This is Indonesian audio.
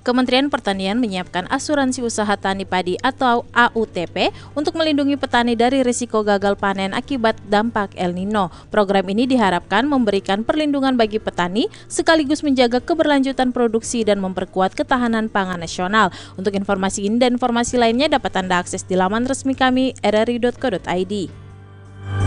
Kementerian Pertanian menyiapkan asuransi usaha tani padi atau AUTP untuk melindungi petani dari risiko gagal panen akibat dampak El Nino. Program ini diharapkan memberikan perlindungan bagi petani sekaligus menjaga keberlanjutan produksi dan memperkuat ketahanan pangan nasional. Untuk informasi ini dan informasi lainnya dapat Anda akses di laman resmi kami rri.co.id.